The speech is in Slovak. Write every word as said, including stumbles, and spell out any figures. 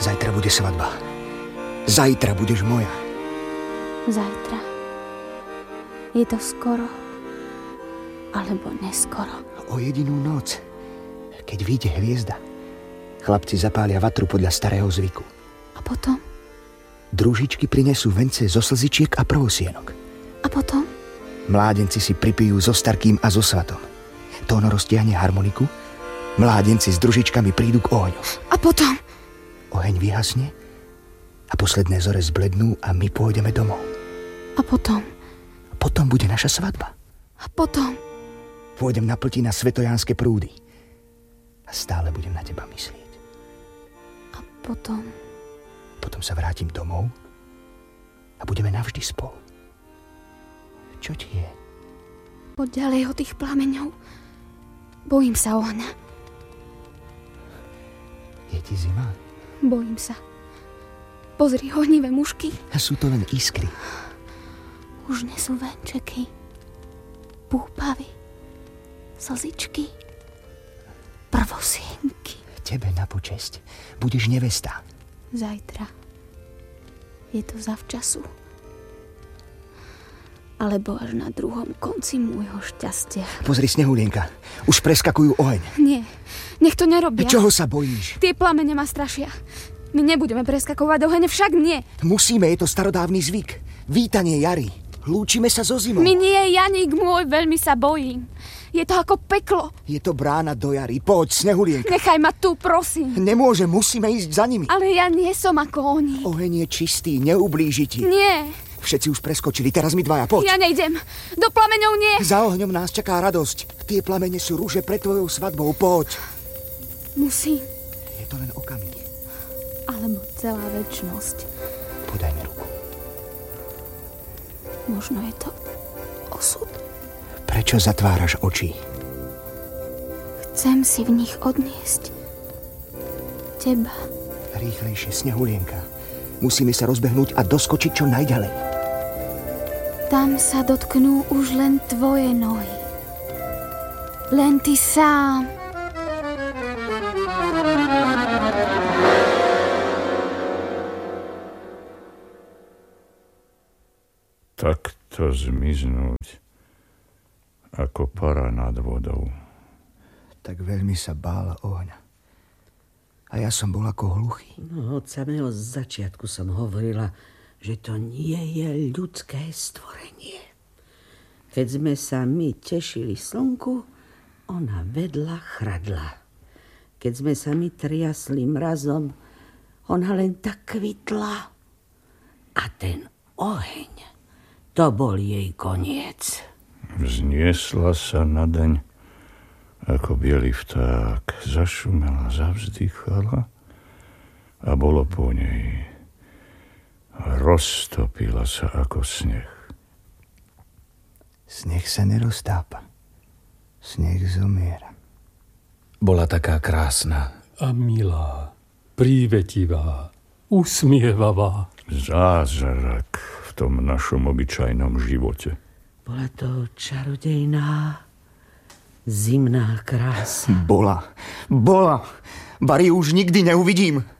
Zajtra bude svadba. Zajtra budeš moja. Zajtra. Je to skoro. Alebo neskoro. O jedinú noc, keď vyjde hviezda, chlapci zapália vatru podľa starého zvyku. A potom? Družičky prinesú vence zo slzičiek a prvosienok. A potom? Mládenci si pripijú so starkým a so svatom. Tóno roztiahne harmoniku, mládenci s družičkami prídu k ohňu. A potom? Oheň vyhasne a posledné zore zblednú a my pôjdeme domov. A potom? A potom bude naša svadba. A potom? Pôjdem na plti na svetojánske prúdy a stále budem na teba myslieť. A potom? Potom sa vrátim domov a budeme navždy spolu. Čo ti je? Poď ďalej od tých plameňov. Bojím sa ohňa. Je ti zima? Bojím sa. Pozri, ohnivé mušky. A sú to len iskry. Už nesú venčeky. Púpavy. Slzičky. Prvosienky. Tebe na počesť. Budeš nevesta. Zajtra. Je to zavčasu. Alebo až na druhom konci môjho šťastia. Pozri, Snehulienka. Už preskakujú oheň. Nie. Nech to nerobia. Čoho sa bojíš? Tie plamene ma strašia. My nebudeme preskakovať oheň, však nie. Musíme, je to starodávny zvyk. Vítanie jary. Lúčime sa so zimou. My nie, Janík môj, veľmi sa bojím. Je to ako peklo. Je to brána do jary. Poď, Snehulienka. Nechaj ma tu, prosím. Nemôže, musíme ísť za nimi. Ale ja nie som ako oni. Oheň je čistý, neublíži ti. Nie. Všetci už preskočili, teraz my dvaja, poď. Ja nejdem. Do plameňov nie. Za ohňom nás čaká radosť. Tie plamene sú rúže pred tvojou svadbou, poď. Musím. Je to len okamih. Alebo celá večnosť. Podaj mi ruku. Možno je to osud. Prečo zatváraš oči? Chcem si v nich odniesť teba. Rýchlejšie, Snehulienka. Musíme sa rozbehnúť a doskočiť čo najďalej. Tam sa dotknú už len tvoje nohy. Len ty sám. Takto zmiznúť ako para nad vodou. Tak veľmi sa bála ohňa. A ja som bol ako hluchý. No, od samého začiatku som hovorila, že to nie je ľudské stvorenie. Keď sme sa my tešili slnku, ona vedľa chradla. Keď sme sa my triasli mrazom, ona len tak kvitla. A ten oheň, to bol jej koniec. Vzniesla sa na deň ako biely vták, zašumela, zavzdychala a bolo po nej. Roztopila sa ako sneh. Sneh sa neroztápa. Sneh zomiera. Bola taká krásna. A milá, prívetivá, usmievavá. Zázrak v tom našom obyčajnom živote. Bola to čarodejná zimná krása. Bola, bola. Bari už nikdy neuvidím.